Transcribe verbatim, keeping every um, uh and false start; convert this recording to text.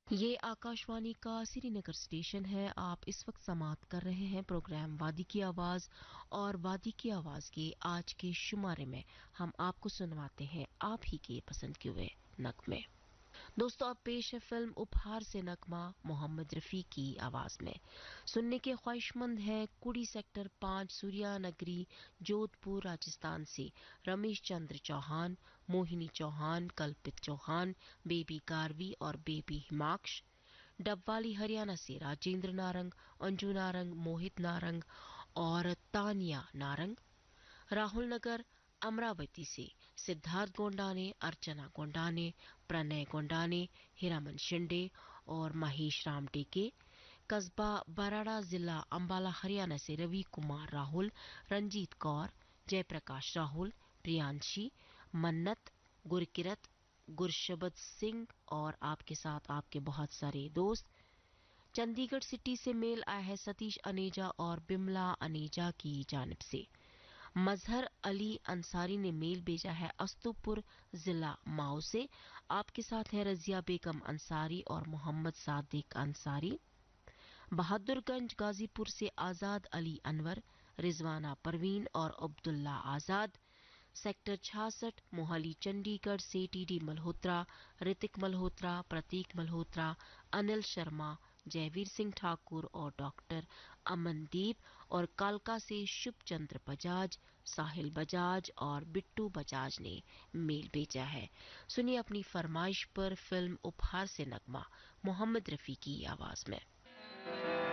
ये आकाशवाणी का श्रीनगर स्टेशन है। आप इस वक्त समाप्त कर रहे हैं प्रोग्राम वादी की आवाज, और वादी की आवाज के आज के शुमारे में हम आपको सुनवाते हैं आप ही के पसंद किए हुए नगमे। दोस्तों, अब पेश है फिल्म उपहार से नगमा मोहम्मद रफी की आवाज में। सुनने के ख्वाहिशमंद है कुड़ी सेक्टर पांच सूर्या नगरी जोधपुर राजस्थान से रमेश चंद्र चौहान, मोहिनी चौहान, कल्पित चौहान, बेबी गारवी और बेबी हिमाक्ष। डबवाली हरियाणा से राजेंद्र नारंग, अंजू नारंग, मोहित नारंग और तानिया नारंग। राहुल नगर अमरावती से सिद्धार्थ गोंडाने, अर्चना गोंडाने, प्रणय गोंडाने, हिरामन शिंदे और महेश राम टेके। कस्बा बराड़ा जिला अंबाला हरियाणा से रवि कुमार राहुल, रंजीत कौर, जयप्रकाश राहुल, प्रियांशी, मन्नत, गुरकिरत, गुरशबद सिंह और आपके साथ आपके बहुत सारे दोस्त। चंडीगढ़ सिटी से मेल आया है सतीश अनेजा और बिमला अनेजा की जानिब से। मजहर अली अंसारी ने मेल भेजा है अस्तुपुर जिला माओ से। आपके साथ है रजिया बेगम अंसारी और मोहम्मद सादिक अंसारी। बहादुरगंज गाजीपुर से आजाद अली अनवर, रिजवाना परवीन और अब्दुल्ला आजाद। सेक्टर छियासठ मोहाली चंडीगढ़ से टीडी मल्होत्रा, ऋतिक मल्होत्रा, प्रतीक मल्होत्रा, अनिल शर्मा, जयवीर सिंह ठाकुर और डॉक्टर अमनदीप। और कालका से शुभ चंद्र बजाज, साहिल बजाज और बिट्टू बजाज ने मेल भेजा है। सुनिए अपनी फरमाइश पर फिल्म उपहार से नगमा मोहम्मद रफी की आवाज में।